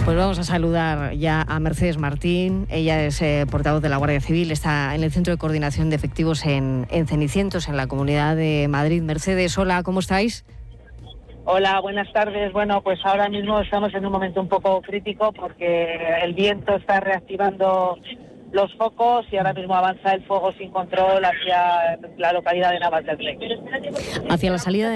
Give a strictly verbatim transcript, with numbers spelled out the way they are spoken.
Pues vamos a saludar ya a Mercedes Martín. Ella es eh, portavoz de la Guardia Civil, está en el Centro de Coordinación de Efectivos en, en Cenicientos, en la Comunidad de Madrid. Mercedes, hola, ¿cómo estáis? Hola, buenas tardes. Bueno, pues ahora mismo estamos en un momento un poco crítico porque el viento está reactivando los focos y ahora mismo avanza el fuego sin control hacia la localidad de Navacerrey. Hacia la salida de